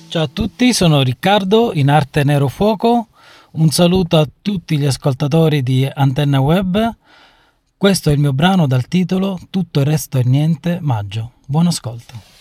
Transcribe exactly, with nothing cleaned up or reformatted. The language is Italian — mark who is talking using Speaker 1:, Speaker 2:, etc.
Speaker 1: Ciao a tutti, sono Riccardo in arte Nero Fuoco. Un saluto a tutti gli ascoltatori di Antenna Web. Questo è il mio brano dal titolo Tutto il resto è niente, Maggio. Buon ascolto.